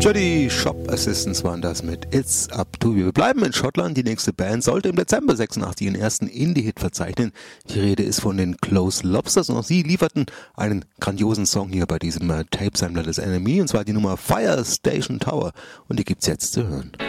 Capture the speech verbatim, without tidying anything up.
Die Shop Assistants waren das mit It's Up To You. Wir bleiben in Schottland. Die nächste Band sollte im Dezember sechsundachtzig ihren ersten Indie-Hit verzeichnen. Die Rede ist von den Close Lobsters und auch sie lieferten einen grandiosen Song hier bei diesem äh, Tape-Sampler des N M E, und zwar die Nummer Fire Station Tower, und die gibt's jetzt zu hören.